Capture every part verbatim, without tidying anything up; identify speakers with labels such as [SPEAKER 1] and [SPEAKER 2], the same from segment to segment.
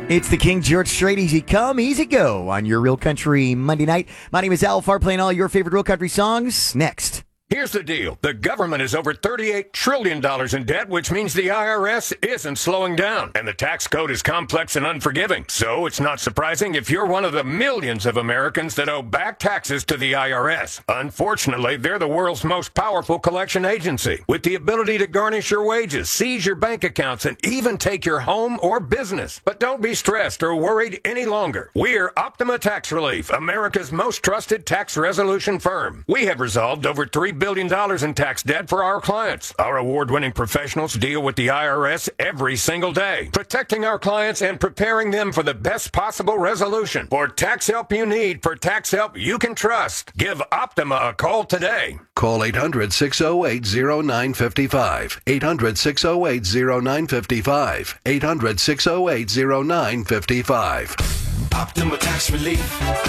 [SPEAKER 1] It's the King George Strait. Easy come, easy go on your Real Country Monday night. My name is Al Farr, playing all your favorite Real Country songs. Next.
[SPEAKER 2] Here's the deal. The government is over thirty-eight trillion dollars in debt, which means the I R S isn't slowing down. And the tax code is complex and unforgiving. So it's not surprising if you're one of the millions of Americans that owe back taxes to the I R S. Unfortunately, they're the world's most powerful collection agency, with the ability to garnish your wages, seize your bank accounts, and even take your home or business. But don't be stressed or worried any longer. We're Optima Tax Relief, America's most trusted tax resolution firm. We have resolved over three billion dollars in tax debt for our clients. Our award-winning professionals deal with the I R S every single day, protecting our clients and preparing them for the best possible resolution. For tax help you need, for tax help you can trust, give Optima a call today.
[SPEAKER 3] Call eight hundred, six oh eight, oh nine five five. eight hundred, six oh eight, oh nine five five. eight hundred, six oh eight, oh nine five five.
[SPEAKER 4] Optima Tax Relief.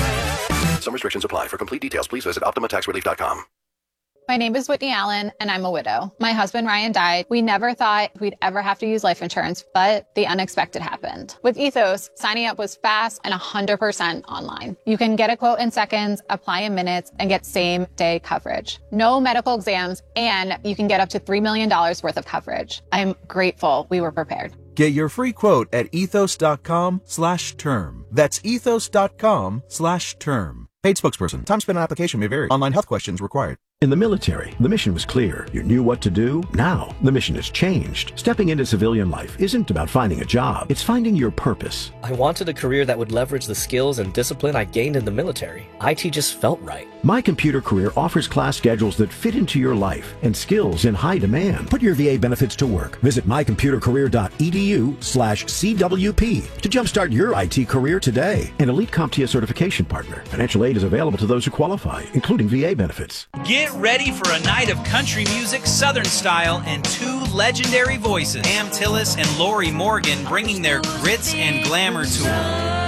[SPEAKER 3] Some restrictions apply. For complete details, please visit optima tax relief dot com.
[SPEAKER 5] My name is Whitney Allen, and I'm a widow. My husband, Ryan, died. We never thought we'd ever have to use life insurance, but the unexpected happened. With Ethos, signing up was fast and one hundred percent online. You can get a quote in seconds, apply in minutes, and get same-day coverage. No medical exams, and you can get up to three million dollars worth of coverage. I'm grateful we were prepared.
[SPEAKER 6] Get your free quote at ethos.com slash term. That's ethos.com slash term. Paid spokesperson. Time spent on application may vary. Online health questions required.
[SPEAKER 7] In the military, the mission was clear. You knew what to do. Now, the mission has changed. Stepping into civilian life isn't about finding a job. It's finding your purpose.
[SPEAKER 8] I wanted a career that would leverage the skills and discipline I gained in the military. I T just felt right.
[SPEAKER 7] My Computer Career offers class schedules that fit into your life and skills in high demand. Put your V A benefits to work. Visit mycomputercareer.edu slash CWP to jumpstart your I T career today. An Elite CompTIA certification partner. Financial aid is available to those who qualify, including V A benefits.
[SPEAKER 9] Get ready for a night of country music, Southern style, and two legendary voices, Pam Tillis and Lori Morgan, bringing their Grits and Glamour tour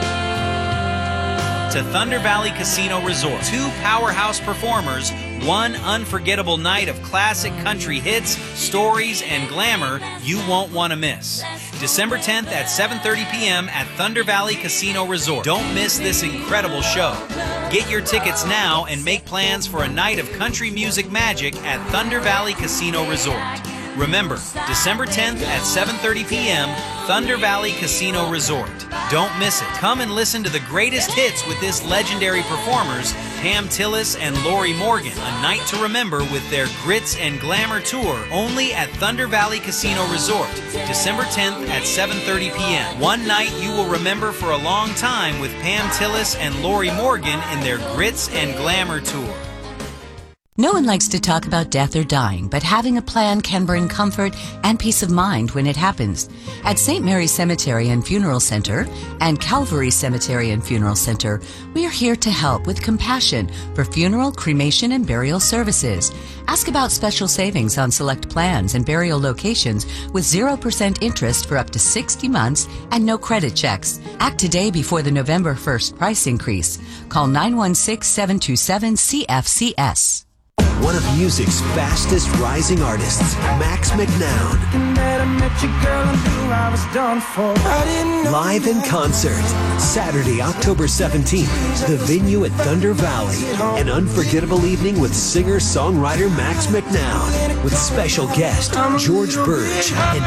[SPEAKER 9] to Thunder Valley Casino Resort. Two powerhouse performers, one unforgettable night of classic country hits, stories, and glamour you won't want to miss. December tenth at seven thirty p.m. at Thunder Valley Casino Resort. Don't miss this incredible show. Get your tickets now and make plans for a night of country music magic at Thunder Valley Casino Resort. Remember, December tenth at seven thirty p.m., Thunder Valley Casino Resort. Don't miss it. Come and listen to the greatest hits with this legendary performers, Pam Tillis and Lori Morgan. A night to remember with their Grits and Glamour tour, only at Thunder Valley Casino Resort. December tenth at seven thirty p.m. One night you will remember for a long time with Pam Tillis and Lori Morgan in their Grits and Glamour tour.
[SPEAKER 10] No one likes to talk about death or dying, but having a plan can bring comfort and peace of mind when it happens. At Saint Mary's Cemetery and Funeral Center and Calvary Cemetery and Funeral Center, we are here to help with compassion for funeral, cremation, and burial services. Ask about special savings on select plans and burial locations with zero percent interest for up to sixty months and no credit checks. Act today before the November first price increase. Call nine one six, seven two seven, C F C S.
[SPEAKER 4] One of music's fastest rising artists, Max McNown. Live in concert, Saturday, October seventeenth, the venue at Thunder Valley. An unforgettable evening with singer-songwriter Max McNown, with special guest George Burge and